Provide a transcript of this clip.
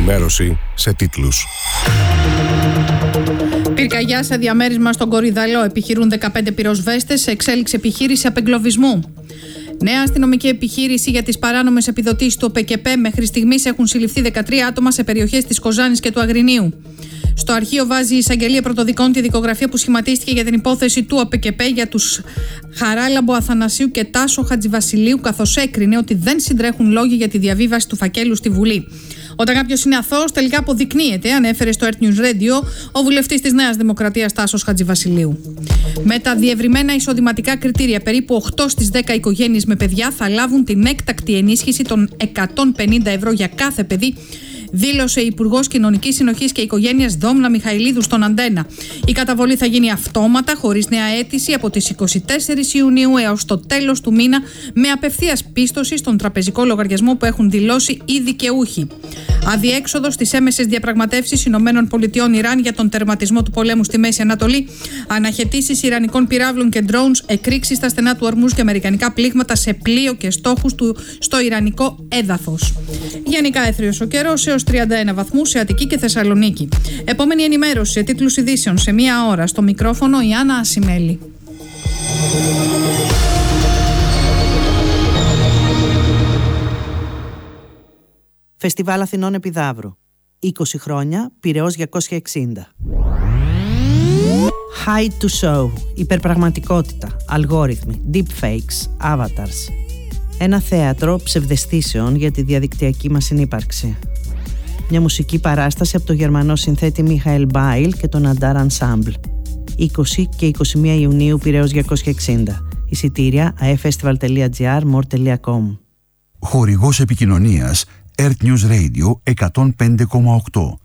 ενημέρωση σε τίτλους. Πυρκαγιά σε διαμέρισμα στον Κορυδαλό. Επιχειρούν 15 πυροσβέστες σε εξέλιξη επιχείρηση απεγκλωβισμού. Νέα αστυνομική επιχείρηση για τις παράνομες επιδοτήσεις του ΟΠΕΚΕΠΕ. Μέχρι στιγμής έχουν συλληφθεί 13 άτομα σε περιοχές της Κοζάνης και του Αγρινίου. Στο αρχείο βάζει η εισαγγελία πρωτοδικών τη δικογραφία που σχηματίστηκε για την υπόθεση του ΟΠΕΚΕΠΕ για τους Χαράλαμπο Αθανασίου και Τάσο Χατζηβασιλείου, καθώς έκρινε ότι δεν συντρέχουν λόγοι για τη διαβίβαση του φακέλου στη Βουλή. Όταν κάποιος είναι αθώος, τελικά αποδεικνύεται, ανέφερε στο Earth News Radio ο βουλευτής της Νέας Δημοκρατίας Τάσος Χατζηβασιλείου. Με τα διευρυμένα εισοδηματικά κριτήρια, περίπου 8 στις 10 οικογένειες με παιδιά θα λάβουν την έκτακτη ενίσχυση των 150 ευρώ για κάθε παιδί, δήλωσε η Υπουργός Κοινωνικής Συνοχής και Οικογένειας Δόμνα Μιχαηλίδου στον Αντένα. Η καταβολή θα γίνει αυτόματα, χωρίς νέα αίτηση, από τις 24 Ιουνίου έως το τέλος του μήνα, με απευθείας πίστοση στον τραπεζικό λογαριασμό που έχουν δηλώσει οι δικαιούχοι. Αδιέξοδο στις έμεσες διαπραγματεύσεις ΗΠΑ-Ιράν για τον τερματισμό του πολέμου στη Μέση Ανατολή, αναχαιτήσεις ιρανικών πυράβλων και drones, εκρήξεις στα στενά του Ορμούζ και αμερικανικά πλήγματα σε πλοίο και στόχους του στο ιρανικό έδαφος. Γενικά έθριος ο καιρός έως 31 βαθμούς σε Αττική και Θεσσαλονίκη. Επόμενη ενημέρωση σε τίτλους ειδήσεων σε μία ώρα. Στο μικρόφωνο η Άννα Ασημέλη. Φεστιβάλ Αθηνών Επιδαύρου. 20 χρόνια, Πειραιώς 260. Hide to show. Υπερπραγματικότητα, αλγόριθμοι, deepfakes, avatars. Ένα θέατρο ψευδαισθήσεων για τη διαδικτυακή μας συνύπαρξη. Μια μουσική παράσταση από το γερμανό συνθέτη Μιχαήλ Μπάιλ και τον Αντάρ Ενσάμπλ. 20 και 21 Ιουνίου, Πειραιώς 260. Εισιτήρια aefestival.gr, more.com. Χορηγός επικοινωνίας Earth News Radio 105,8.